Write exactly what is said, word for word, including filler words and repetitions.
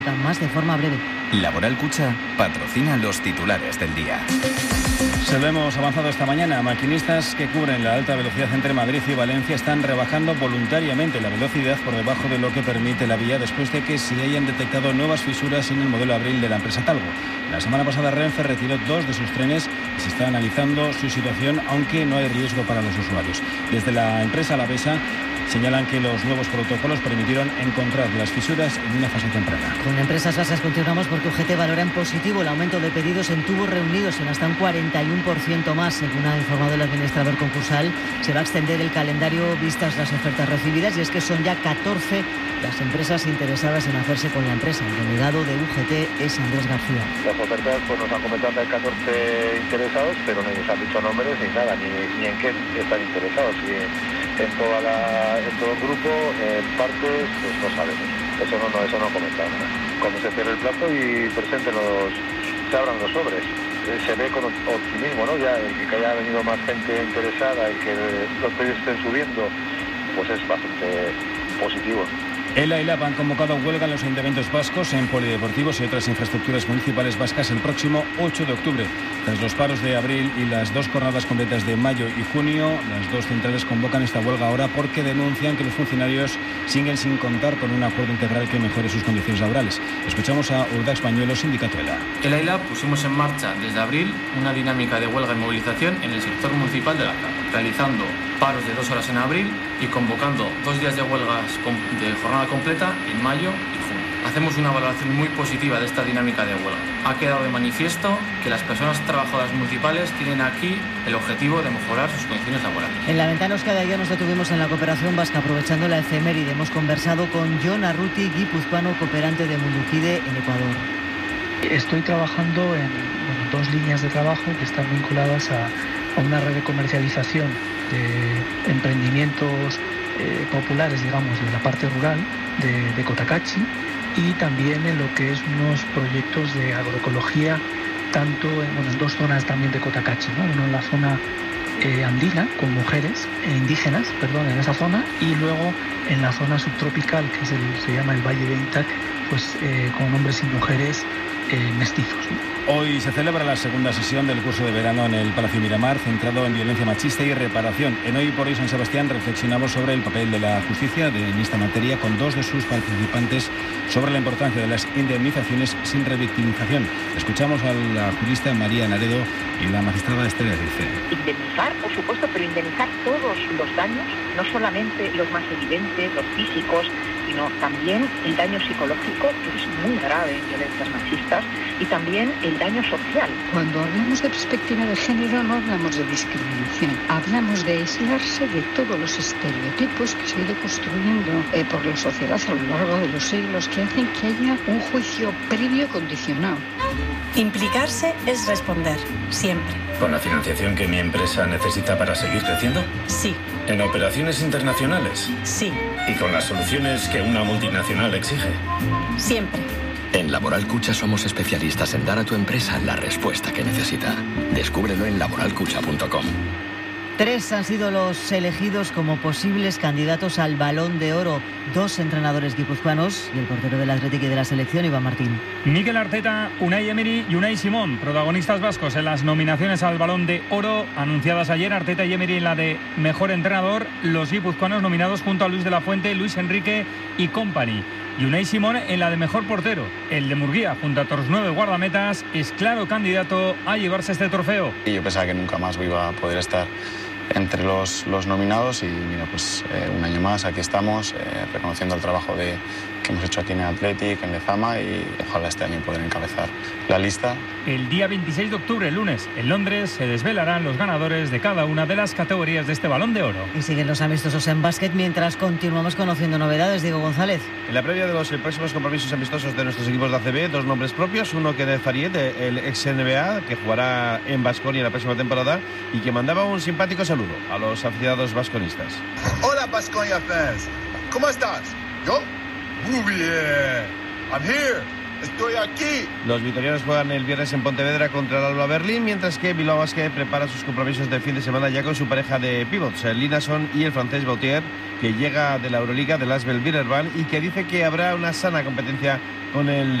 más de forma breve. Laboral Cucha patrocina los titulares del día. Se lo hemos avanzado esta mañana. Maquinistas que cubren la alta velocidad entre Madrid y Valencia están rebajando voluntariamente la velocidad por debajo de lo que permite la vía después de que se hayan detectado nuevas fisuras en el modelo Abril de la empresa Talgo. La semana pasada Renfe retiró dos de sus trenes y se está analizando su situación, aunque no hay riesgo para los usuarios. Desde la empresa alavesa señalan que los nuevos protocolos permitieron encontrar las fisuras en una fase temprana. Con Empresas Vascas continuamos porque U G T valora en positivo el aumento de pedidos en tubos reunidos en hasta un cuarenta y uno por ciento más. Según ha informado el administrador concursal, se va a extender el calendario vistas las ofertas recibidas, y es que son ya catorce las empresas interesadas en hacerse con la empresa. El delegado de U G T es Andrés García. Las ofertas pues nos han comentado que hay catorce interesados, pero no nos han dicho nombres ni nada, ni, ni en qué están interesados. Y en, toda la, en todo el grupo, en partes, pues no sabemos. Eso no, no, eso no ha comentado nada. Cuando se cierre el plazo y presenten los, se abran los sobres, se ve con optimismo, ¿no? Ya el que haya venido más gente interesada y que los precios estén subiendo, pues es bastante positivo. ELA y LAB han convocado huelga en los ayuntamientos vascos, en polideportivos y otras infraestructuras municipales vascas el próximo ocho de octubre. Tras los paros de abril y las dos jornadas completas de mayo y junio, las dos centrales convocan esta huelga ahora porque denuncian que los funcionarios siguen sin contar con un acuerdo integral que mejore sus condiciones laborales. Escuchamos a Urdax Pañuelo, sindicato ELA. ELA y LAB pusimos en marcha desde abril una dinámica de huelga y movilización en el sector municipal de la Plata, realizando paros de dos horas en abril y convocando dos días de huelgas de jornada completa en mayo y junio. Hacemos una valoración muy positiva de esta dinámica de huelga. Ha quedado de manifiesto que las personas trabajadoras municipales tienen aquí el objetivo de mejorar sus condiciones laborales. En la ventana Euskadi ayer nos detuvimos en la cooperación vasca aprovechando la efeméride. Hemos conversado con Jon Arruti, guipuzcoano cooperante de Munduquide en Ecuador. Estoy trabajando en bueno, dos líneas de trabajo que están vinculadas a, a una red de comercialización de emprendimientos eh, populares, digamos, de la parte rural de, de Cotacachi, y también en lo que es unos proyectos de agroecología, tanto en, bueno, en dos zonas también de Cotacachi, ¿no? Uno en la zona eh, andina, con mujeres eh, indígenas, perdón, en esa zona, y luego en la zona subtropical, que es el, se llama el Valle de Intac, pues eh, con hombres y mujeres eh, mestizos, ¿no? Hoy se celebra la segunda sesión del curso de verano en el Palacio Miramar, centrado en violencia machista y reparación. En Hoy por Hoy San Sebastián reflexionamos sobre el papel de la justicia en esta materia con dos de sus participantes sobre la importancia de las indemnizaciones sin revictimización. Escuchamos a la jurista María Naredo y la magistrada Esther Rice. Indemnizar, por supuesto, pero indemnizar todos los daños, no solamente los más evidentes, los físicos, sino también el daño psicológico, que es muy grave en violencias machistas, y también el daño social. Cuando hablamos de perspectiva de género no hablamos de discriminación, hablamos de aislarse de todos los estereotipos que se han ido construyendo eh, por la sociedad a lo largo de los siglos, que hacen que haya un juicio previo condicionado. Implicarse es responder, siempre. ¿Con la financiación que mi empresa necesita para seguir creciendo? Sí. ¿En operaciones internacionales? Sí. ¿Y con las soluciones que una multinacional exige? Siempre. En Laboral Cucha somos especialistas en dar a tu empresa la respuesta que necesita. Descúbrelo en laboral cucha punto com. Tres han sido los elegidos como posibles candidatos al Balón de Oro. Dos entrenadores guipuzcoanos y el portero del Athletic y de la selección, Iván Martín. Mikel Arteta, Unai Emery y Unai Simón, protagonistas vascos en las nominaciones al Balón de Oro anunciadas ayer. Arteta y Emery en la de Mejor Entrenador, los guipuzcoanos nominados junto a Luis de la Fuente, Luis Enrique y company. Y Unai Simón en la de Mejor Portero. El de Murguía, junto a otros nueve guardametas, es claro candidato a llevarse este trofeo. Y yo pensaba que nunca más iba a poder estar entre los, los nominados y mira, pues eh, un año más aquí estamos, eh, reconociendo el trabajo de, que hemos hecho aquí en el Athletic, en Lezama, y ojalá este año poder encabezar la lista. El día veintiséis de octubre, el lunes, en Londres, se desvelarán los ganadores de cada una de las categorías de este Balón de Oro. Y siguen los amistosos en básquet mientras continuamos conociendo novedades. Diego González. En la previa de los próximos compromisos amistosos de nuestros equipos de A C B, dos nombres propios, uno que de Fariet, el ex N B A, que jugará en Baskonia la próxima temporada y que mandaba un simpático saludo a los aficionados vasconistas. Hola Baskonia fans, ¿cómo estás? ¿Yo? Muy bien. I'm here Estoy aquí. Los vitorianos juegan el viernes en Pontevedra contra el Alba Berlín, mientras que Bilbao Basket prepara sus compromisos del fin de semana ya con su pareja de pivots, el Linason y el francés Bautier, que llega de la Euroliga del Asvel Villeurbanne y que dice que habrá una sana competencia con el